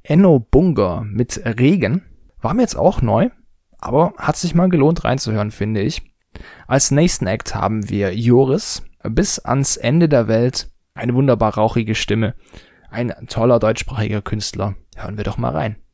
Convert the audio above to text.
Enno Bunga mit Regen. War mir jetzt auch neu, aber hat sich mal gelohnt reinzuhören, finde ich. Als nächsten Act haben wir Joris, bis ans Ende der Welt. Eine wunderbar rauchige Stimme. Ein toller deutschsprachiger Künstler. Hören wir doch mal rein.